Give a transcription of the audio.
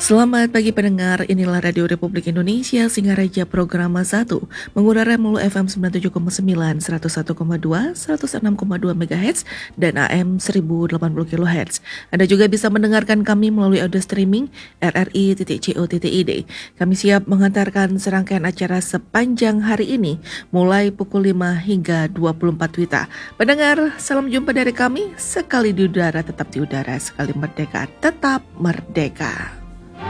Selamat pagi pendengar, inilah Radio Republik Indonesia, Singaraja Programa 1, mengudara melalui FM 97,9, 101,2, 106,2 MHz, dan AM 1080 kHz. Anda juga bisa mendengarkan kami melalui audio streaming rri.co.id. Kami siap mengantarkan serangkaian acara sepanjang hari ini, mulai pukul 5 hingga 24 WITA. Pendengar, salam jumpa dari kami, sekali di udara tetap di udara, sekali merdeka tetap merdeka.